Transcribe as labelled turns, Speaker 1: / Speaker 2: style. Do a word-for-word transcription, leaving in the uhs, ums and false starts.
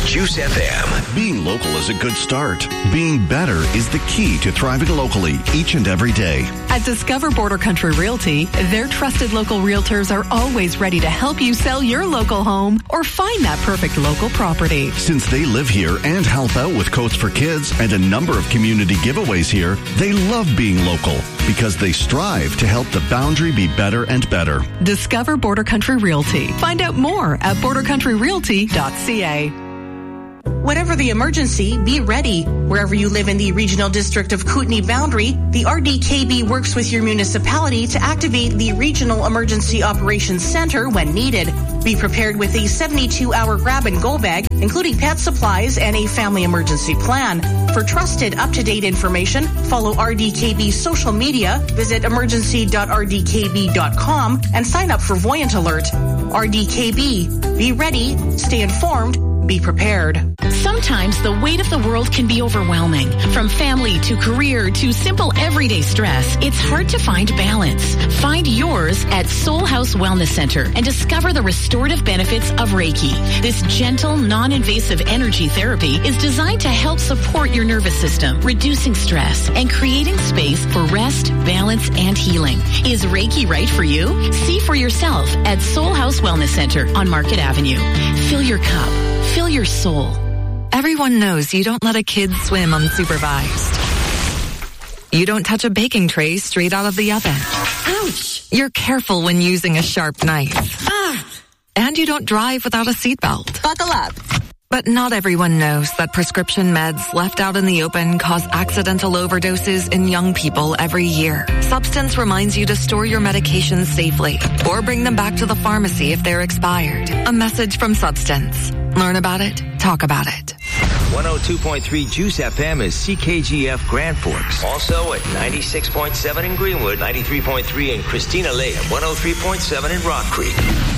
Speaker 1: Juice F M.
Speaker 2: Being local is a good start. Being better is the key to thriving locally each and every day.
Speaker 3: At Discover Border Country Realty, their trusted local realtors are always ready to help you sell your local home or find that perfect local property.
Speaker 2: Since they live here and help out with Coats for Kids and a number of community giveaways here, they love being local because they strive to help the boundary be better and better.
Speaker 3: Discover Border Country Realty. Find out more at border country realty dot c a.
Speaker 4: Whatever the emergency, be ready. Wherever you live in the Regional District of Kootenay boundary, the R D K B works with your municipality to activate the Regional Emergency Operations Center when needed. Be prepared with a seventy-two hour grab-and-go bag, including pet supplies and a family emergency plan. For trusted, up-to-date information, follow R D K B's social media, visit emergency dot r d k b dot com, and sign up for Voyant Alert. R D K B. Be ready, stay informed, be prepared.
Speaker 5: Sometimes the weight of the world can be overwhelming. From family to career to simple everyday stress, it's hard to find balance. Find yours at Soul House Wellness Center and discover the restorative benefits of Reiki. This gentle, non-invasive energy therapy is designed to help support your nervous system, reducing stress and creating space for rest, balance, and healing. Is Reiki right for you? See for yourself at Soul House Wellness Center on Market Avenue. Fill your cup. Fill your soul.
Speaker 6: Everyone knows you don't let a kid swim unsupervised. You don't touch a baking tray straight out of the oven.
Speaker 7: Ouch!
Speaker 6: You're careful when using a sharp knife.
Speaker 7: Ah!
Speaker 6: And you don't drive without a seatbelt.
Speaker 7: Buckle up.
Speaker 6: But not everyone knows that prescription meds left out in the open cause accidental overdoses in young people every year. Substance reminds you to store your medications safely or bring them back to the pharmacy if they're expired. A message from Substance. Learn about it, talk about it.
Speaker 1: one oh two point three Juice F M is C K G F Grand Forks. Also at ninety-six point seven in Greenwood, ninety-three point three in Christina Lake, one oh three point seven in Rock Creek.